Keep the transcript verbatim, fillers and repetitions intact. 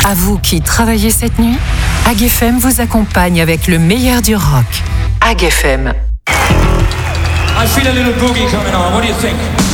À vous qui travaillez cette nuit, A G F M vous accompagne avec le meilleur du rock. A G F M. I feel a little boogie coming on. What do you think?